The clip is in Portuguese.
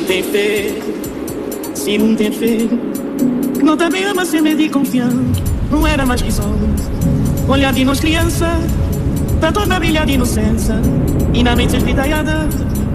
tem fé, se não tem fé, que não também ama ser medo e confiança. Não era mais que só olhar de nós criança, tá toda brilhar de inocência, e na mente esgritaiada